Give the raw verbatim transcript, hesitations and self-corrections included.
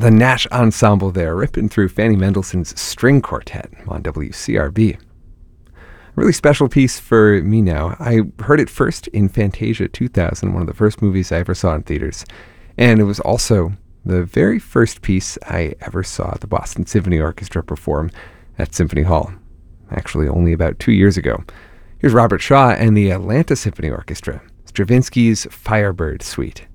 The Nash Ensemble there, ripping through Fanny Mendelssohn's String Quartet on W C R B. A really special piece for me now. I heard it first in Fantasia two thousand, one of the first movies I ever saw in theaters. And it was also the very first piece I ever saw the Boston Symphony Orchestra perform at Symphony Hall. Actually, only about two years ago. Here's Robert Shaw and the Atlanta Symphony Orchestra, Stravinsky's Firebird Suite.